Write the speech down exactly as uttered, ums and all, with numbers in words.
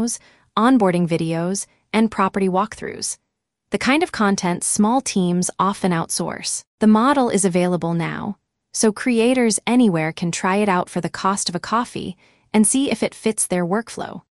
demos, onboarding videos, and property walkthroughs. The kind of content small teams often outsource. The model is available now, so creators anywhere can try it out for the cost of a coffee and see if it fits their workflow.